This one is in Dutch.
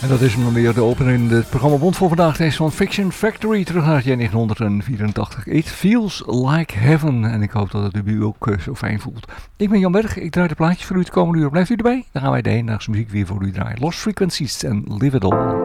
En dat is hem dan weer de opener in het programma Bond voor vandaag. Deze van Fiction Factory, terug naar het jaar 1984. It Feels Like Heaven. En ik hoop dat het u ook zo fijn voelt. Ik ben Jan Berg, ik draai de plaatjes voor u het komende uur. Blijft u erbij? Dan gaan wij de hedendaagse muziek weer voor u draaien. Lost Frequencies en Live It All.